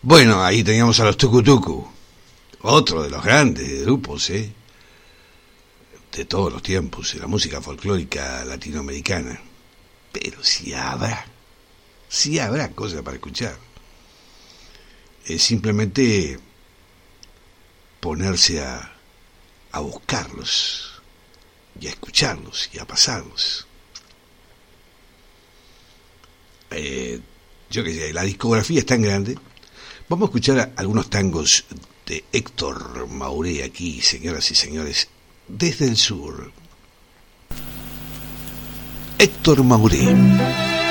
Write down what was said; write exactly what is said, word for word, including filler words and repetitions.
Bueno, ahí teníamos a los Tucu Tucu, otro de los grandes grupos, ¿eh? De todos los tiempos, de la música folclórica latinoamericana. Pero si habrá, si habrá cosas para escuchar. Es simplemente ponerse a, a buscarlos, y a escucharlos, y a pasarlos. Eh, yo qué sé, la discografía es tan grande. Vamos a escuchar algunos tangos de Héctor Mauré aquí, señoras y señores, desde el sur. Héctor Mauré.